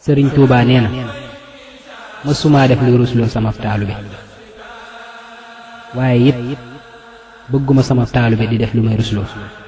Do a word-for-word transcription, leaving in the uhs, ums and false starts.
sëriñ Tuubaa nee na mësuma def lu rusloo sama taalube waaye it bëgguma sama taalube di def lu may rusloo